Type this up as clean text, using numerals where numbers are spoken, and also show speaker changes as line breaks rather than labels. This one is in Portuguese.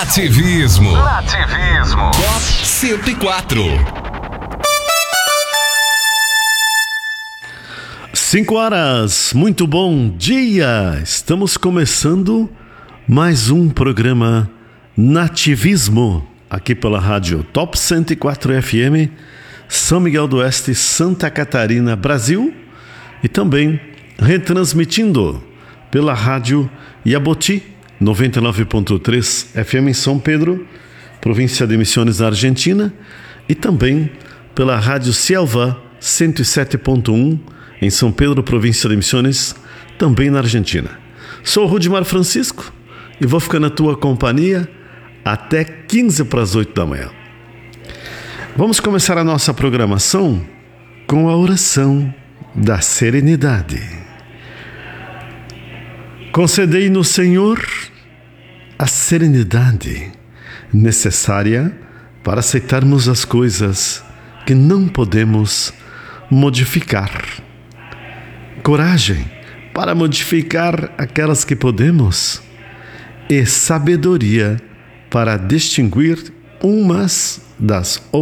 Nativismo. Top 104.
5 horas, muito bom dia! Estamos começando mais um programa Nativismo, aqui pela rádio Top 104 FM, São Miguel do Oeste, Santa Catarina, Brasil, e também retransmitindo pela rádio Iaboti 99.3 FM em São Pedro, província de Misiones, Argentina, e também pela rádio Selva 107.1 em São Pedro, província de Misiones, também na Argentina. Sou o Rudimar Francisco e vou ficar na tua companhia até 15 para as 8 da manhã. Vamos começar a nossa programação com a oração da serenidade. Concedei-nos, Senhor, a serenidade necessária para aceitarmos as coisas que não podemos modificar. Coragem para modificar aquelas que podemos e sabedoria para distinguir umas das outras.